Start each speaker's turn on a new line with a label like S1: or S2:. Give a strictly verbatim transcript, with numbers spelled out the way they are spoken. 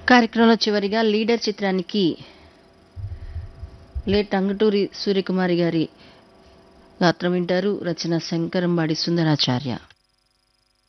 S1: కార్యక్రమంలో చివరిగా లీడర్ చిత్రానికి లేట్ టంగుటూరి సూర్యకుమారి గారి గాత్రం వింటారు. రచన శంకరంబాడి సుందరాచార్య.